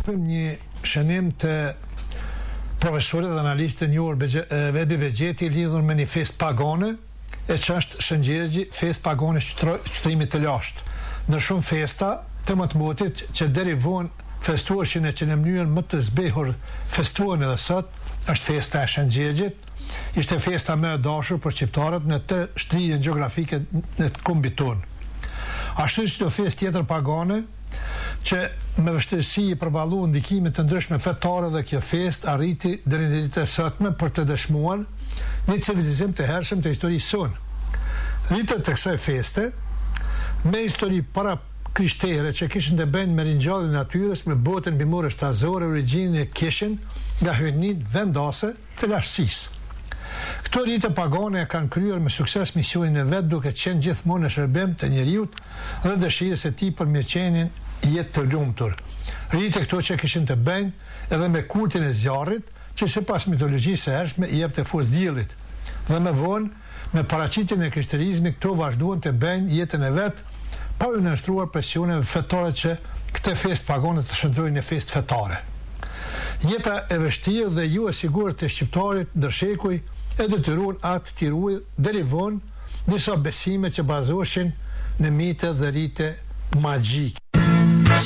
japim një shënim të profesorit dhe analistë njohur Vebi Bexheti lidhur me një festë pagane, e që është shëngjegji festë pagane qytetërimit të lashtë. Në shumë festa të më të motit që deri vonë festueshin e që në mënyrën më të zbehur festuan edhe sot, është festa e shëngjegjit. Ishte festa më e dashur për shqiptarët në të shtrirjen gjeografike në të kombit tonë. Ashtu si çdo festë tjetër pagane, që me vështirësi i përballu ndikime të ndryshme fetare dhe kjo festë arriti deri në ditën e sotme për të dëshmuar një civilizim të hershëm të historisë sonë. Rritët të kësaj feste, me histori para krishtere që kishin të bëjnë me ringjalljen e natyrës, me botën bimore shtazore, origjinën e kishin nga hynit vendase të lashtësisë. Këto rite pagane kanë kryer me sukses misionin e vet, duke qenë gjithmonë në shërbim të njeriut dhe dëshirës e tij për mirëqenien jetë të lumtur. Rite këto që kishin të bëjnë edhe me kultin e zjarrit, që sipas mitologjisë së hershme i jepte forcë diellit. Dhe më vonë, me paraqitjen e krishterizmit, këto vazhduan të bëjnë jetën e vet, pa u nënshtruar presioneve fetare që këtë festë pagane të shndrojnë në festë fetare. Jeta e vështirë dhe jo e sigurt të shqiptarit ndër shekuj e detyruan atë të ruaj deri vonë disa besime që bazoheshin në mite dhe rite magjike.